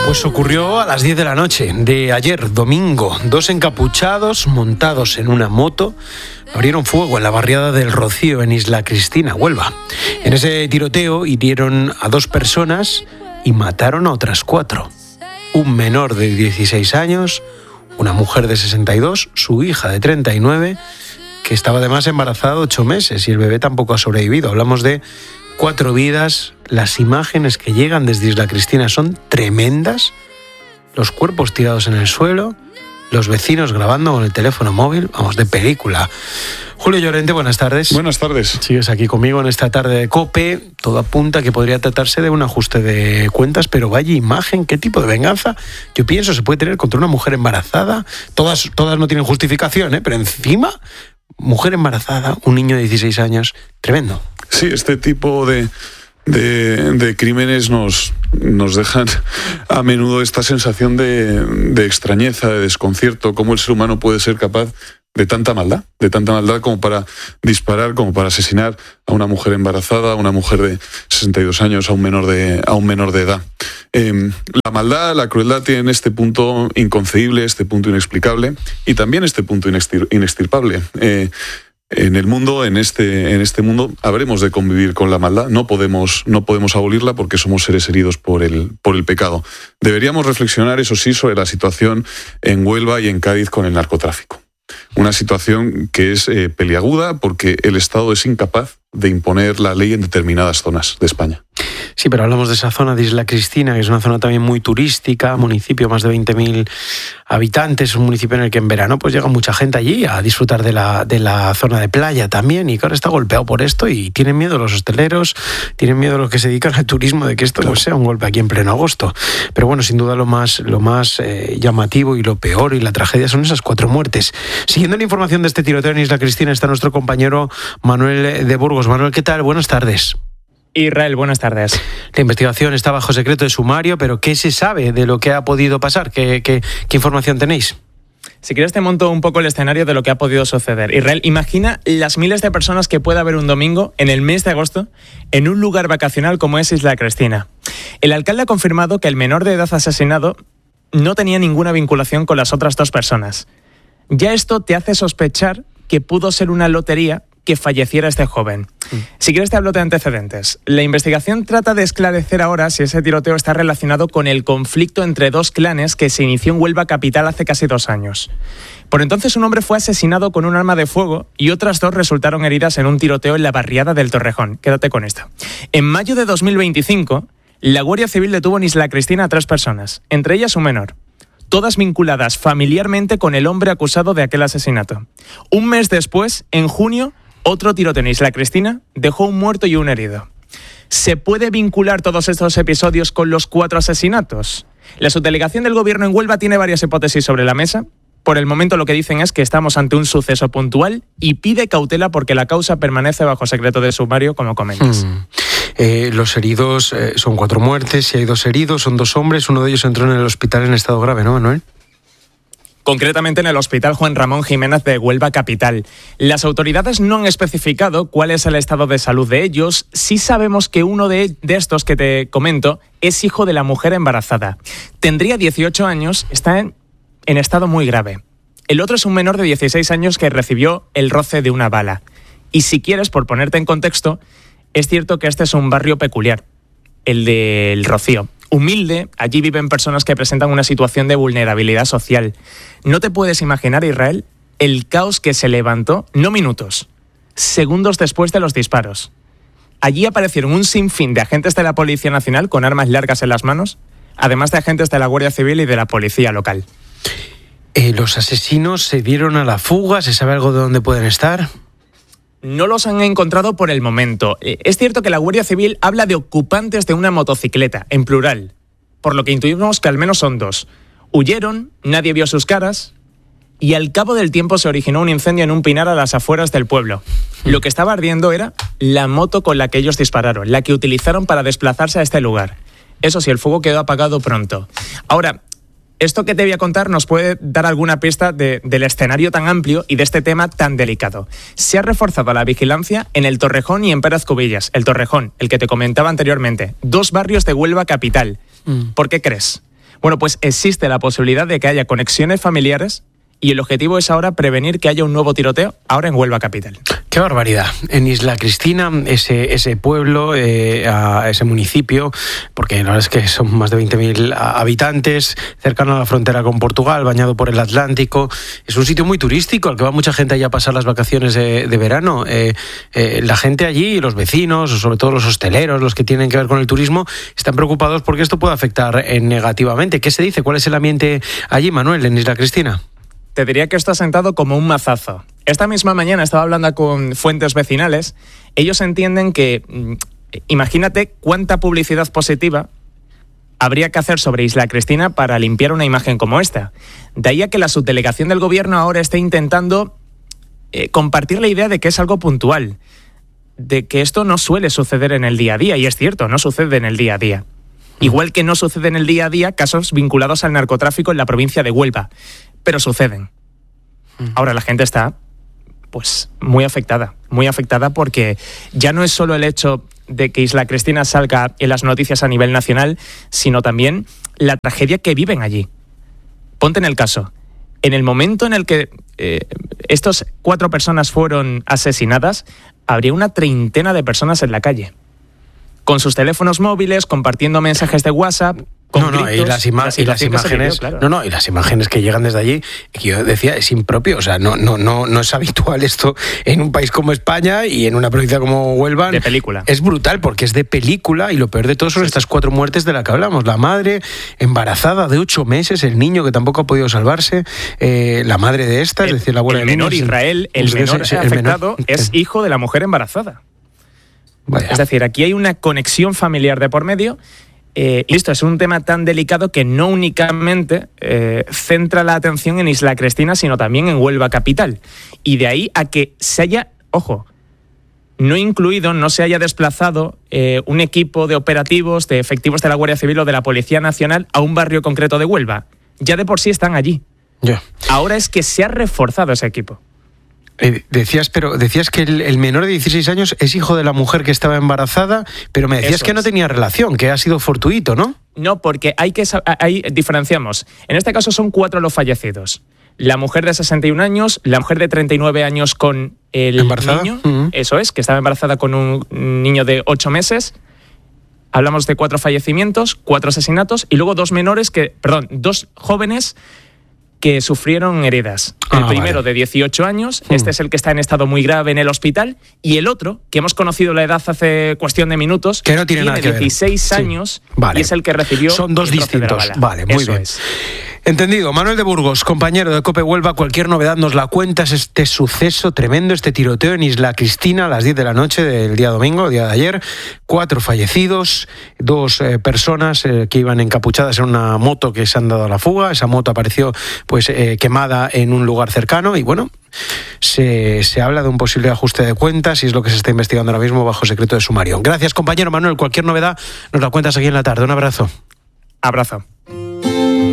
Pues ocurrió a las 10 de la noche de ayer, domingo. Dos encapuchados, montados en una moto, abrieron fuego en la barriada del Rocío, en Isla Cristina, Huelva. En ese tiroteo hirieron a 2 personas y mataron a otras 4. Un menor de 16 años, una mujer de 62, su hija de 39, que estaba además embarazada 8 meses y el bebé tampoco ha sobrevivido. Hablamos de 4 vidas. Las imágenes que llegan desde Isla Cristina son tremendas. Los cuerpos tirados en el suelo, los vecinos grabando con el teléfono móvil, vamos, de película. Julio Llorente, buenas tardes. Buenas tardes. Sigues aquí conmigo en esta tarde de COPE. Todo apunta que podría tratarse de un ajuste de cuentas, pero vaya imagen, qué tipo de venganza. Yo pienso se puede tener contra una mujer embarazada. Todas no tienen justificación, pero encima, mujer embarazada, un niño de 16 años, tremendo. Sí, este tipo de crímenes nos dejan a menudo esta sensación de extrañeza, de desconcierto, cómo el ser humano puede ser capaz de tanta maldad como para disparar, como para asesinar a una mujer embarazada, a una mujer de 62 años, a un menor de edad. La maldad, la crueldad tienen este punto inconcebible, este punto inexplicable y también este punto inextirpable. En el mundo, en este mundo, habremos de convivir con la maldad. No podemos abolirla porque somos seres heridos por el pecado. Deberíamos reflexionar, eso sí, sobre la situación en Huelva y en Cádiz con el narcotráfico. Una situación que es peliaguda porque el Estado es incapaz de imponer la ley en determinadas zonas de España. Sí, pero hablamos de esa zona de Isla Cristina, que es una zona también muy turística, municipio, más de 20.000 habitantes, un municipio en el que en verano pues llega mucha gente allí a disfrutar de la zona de playa también, y que ahora está golpeado por esto y tienen miedo los hosteleros, tienen miedo los que se dedican al turismo de que esto no sea un golpe aquí en pleno agosto. Pero bueno, sin duda lo más llamativo y lo peor y la tragedia son esas 4 muertes. Siguiendo la información de este tiroteo en Isla Cristina está nuestro compañero Manuel de Burgos. Manuel, ¿qué tal? Buenas tardes. Israel, buenas tardes. La investigación está bajo secreto de sumario, pero ¿qué se sabe de lo que ha podido pasar? ¿Qué información tenéis? Si quieres te monto un poco el escenario de lo que ha podido suceder. Israel, imagina las miles de personas que puede haber un domingo, en el mes de agosto, en un lugar vacacional como es Isla Cristina. El alcalde ha confirmado que el menor de edad asesinado no tenía ninguna vinculación con las otras 2 personas. Ya esto te hace sospechar que pudo ser una lotería que falleciera este joven. Si quieres te hablo de antecedentes. La investigación trata de esclarecer ahora si ese tiroteo está relacionado con el conflicto entre 2 clanes que se inició en Huelva capital hace casi 2 años. Por entonces un hombre fue asesinado con un arma de fuego y otras 2 resultaron heridas en un tiroteo en la barriada del Torrejón. Quédate con esto. En mayo de 2025, la Guardia Civil detuvo en Isla Cristina a 3 personas, entre ellas un menor, todas vinculadas familiarmente con el hombre acusado de aquel asesinato. Un mes después, en junio, otro tiroteo en Isla Cristina dejó un muerto y un herido. ¿Se puede vincular todos estos episodios con los 4 asesinatos? La subdelegación del Gobierno en Huelva tiene varias hipótesis sobre la mesa. Por el momento lo que dicen es que estamos ante un suceso puntual y pide cautela porque la causa permanece bajo secreto de sumario, como comentas. Los heridos son 4 muertes y hay 2 heridos, son 2 hombres, uno de ellos entró en el hospital en estado grave, ¿no, Manuel? Concretamente en el Hospital Juan Ramón Jiménez de Huelva capital. Las autoridades no han especificado cuál es el estado de salud de ellos. Sí sabemos que uno de estos que te comento es hijo de la mujer embarazada. Tendría 18 años, está en estado muy grave. El otro es un menor de 16 años que recibió el roce de una bala. Y si quieres, por ponerte en contexto, es cierto que este es un barrio peculiar, el del Rocío. Humilde, allí viven personas que presentan una situación de vulnerabilidad social. No te puedes imaginar, Israel, el caos que se levantó, no minutos, segundos después de los disparos. Allí aparecieron un sinfín de agentes de la Policía Nacional con armas largas en las manos, además de agentes de la Guardia Civil y de la Policía Local. ¿Los asesinos se dieron a la fuga? ¿Se sabe algo de dónde pueden estar? No los han encontrado por el momento. Es cierto que la Guardia Civil habla de ocupantes de una motocicleta, en plural, por lo que intuimos que al menos son 2. Huyeron, nadie vio sus caras y al cabo del tiempo se originó un incendio en un pinar a las afueras del pueblo. Lo que estaba ardiendo era la moto con la que ellos dispararon, la que utilizaron para desplazarse a este lugar. Eso sí, el fuego quedó apagado pronto. Ahora, esto que te voy a contar nos puede dar alguna pista del escenario tan amplio y de este tema tan delicado. Se ha reforzado la vigilancia en el Torrejón y en Pérez Cubillas. El Torrejón, el que te comentaba anteriormente. 2 barrios de Huelva capital. ¿Por qué crees? Bueno, pues existe la posibilidad de que haya conexiones familiares y el objetivo es ahora prevenir que haya un nuevo tiroteo ahora en Huelva capital. ¡Qué barbaridad! En Isla Cristina, ese pueblo, ese municipio, porque la verdad es que son más de 20.000 habitantes, cercano a la frontera con Portugal, bañado por el Atlántico. Es un sitio muy turístico al que va mucha gente allá a pasar las vacaciones de verano. La gente allí, los vecinos, sobre todo los hosteleros, los que tienen que ver con el turismo, están preocupados porque esto puede afectar negativamente. ¿Qué se dice? ¿Cuál es el ambiente allí, Manuel, en Isla Cristina? Te diría que esto ha sentado como un mazazo. Esta misma mañana estaba hablando con fuentes vecinales. Ellos entienden que, imagínate cuánta publicidad positiva habría que hacer sobre Isla Cristina para limpiar una imagen como esta. De ahí a que la subdelegación del gobierno ahora esté intentando compartir la idea de que es algo puntual, de que esto no suele suceder en el día a día, y es cierto, no sucede en el día a día. Igual que no sucede en el día a día casos vinculados al narcotráfico en la provincia de Huelva, pero suceden. Ahora la gente está pues muy afectada porque ya no es solo el hecho de que Isla Cristina salga en las noticias a nivel nacional, sino también la tragedia que viven allí. Ponte en el caso, en el momento en el que estas 4 personas fueron asesinadas, habría una treintena de personas en la calle, con sus teléfonos móviles, compartiendo mensajes de WhatsApp. Y las imágenes, claro. Y las imágenes que llegan desde allí, que yo decía, es impropio, o sea, no es habitual esto en un país como España y en una provincia como Huelva. De película. Es brutal porque es de película y lo peor de todo son estas 4 muertes de las que hablamos. La madre embarazada de 8 meses, el niño que tampoco ha podido salvarse, la madre de esta, es decir, la abuela del niño. El menor afectado es hijo de la mujer embarazada. Vaya. Es decir, aquí hay una conexión familiar de por medio. Esto es un tema tan delicado que no únicamente centra la atención en Isla Cristina, sino también en Huelva capital. Y de ahí a que se haya, no se haya desplazado un equipo de operativos, de efectivos de la Guardia Civil o de la Policía Nacional a un barrio concreto de Huelva. Ya de por sí están allí. Yeah. Ahora es que se ha reforzado ese equipo. Decías que el menor de 16 años es hijo de la mujer que estaba embarazada, pero me decías que no tenía relación, que ha sido fortuito, ¿no? No, porque ahí diferenciamos. En este caso son 4 los fallecidos. La mujer de 61 años, la mujer de 39 años con el ¿embarazada? Niño, eso es, que estaba embarazada con un niño de 8 meses. Hablamos de 4 fallecimientos, 4 asesinatos y luego 2 jóvenes que sufrieron heridas. El primero de 18 años, este es el que está en estado muy grave en el hospital, y el otro, que hemos conocido la edad hace cuestión de minutos, que no tiene nada que ver. 16 años, vale. Y es el que recibió. Son 2 distintos. Vale, muy bien. Es. Entendido. Manuel de Burgos, compañero de COPE Huelva, cualquier novedad nos la cuentas. Este suceso tremendo, este tiroteo en Isla Cristina a las 10 de la noche del día domingo, día de ayer. 4 fallecidos, 2 personas que iban encapuchadas en una moto que se han dado a la fuga. Esa moto apareció quemada en un lugar cercano y bueno, se habla de un posible ajuste de cuentas y es lo que se está investigando ahora mismo bajo secreto de sumario. Gracias, compañero Manuel. Cualquier novedad nos la cuentas aquí en la tarde. Un abrazo. Abrazo.